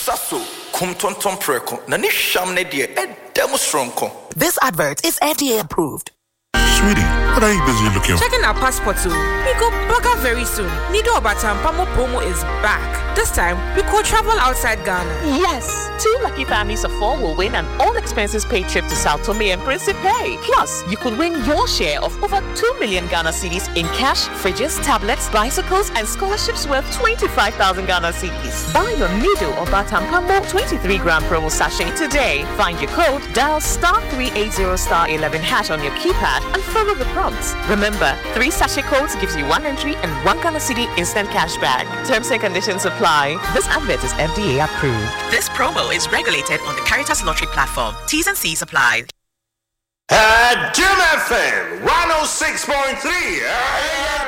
Sasso, Kum Tonton Preko, Nanisham Nedia, and Demostronko. This advert is FDA approved. Sweetie, what are you busy looking for? Checking our passport too. We go Baga very soon. Nido Obatampamo promo is back. This time, we could travel outside Ghana. Yes! 2 lucky families of 4 will win an all-expenses-paid trip to Sao Tome and Principe. Plus, you could win your share of over 2 million Ghana cedis in cash, fridges, tablets, bicycles, and scholarships worth 25,000 Ghana cedis. Buy your Nido Obatampamo 23-gram promo sachet today. Find your code, dial *380*11# on your keypad, and follow the prompts. Remember, 3 sachet codes gives you 1 entry and 1 Ghana cedi instant cash back. Terms and conditions apply. This advert is FDA approved. This promo is regulated on the Caritas Lottery platform. T's and C's apply. Jim FM 106.3.